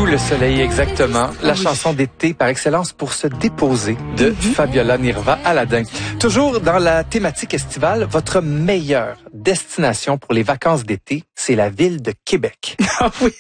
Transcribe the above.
Sous le soleil, exactement. La chanson d'été par excellence pour se déposer de Fabiola Nirva Aladin. Toujours dans la thématique estivale, votre meilleure destination pour les vacances d'été, c'est la ville de Québec. Ah oui.